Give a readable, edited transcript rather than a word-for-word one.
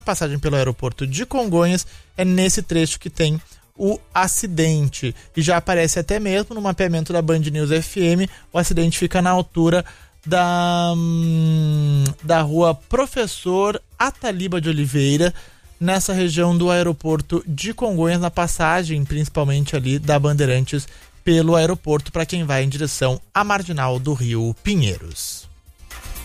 passagem pelo aeroporto de Congonhas, é nesse trecho que tem o acidente. E já aparece até mesmo no mapeamento da Band News FM, o acidente fica na altura da rua Professor Ataliba de Oliveira, nessa região do aeroporto de Congonhas, na passagem principalmente ali da Bandeirantes pelo aeroporto, para quem vai em direção à Marginal do Rio Pinheiros.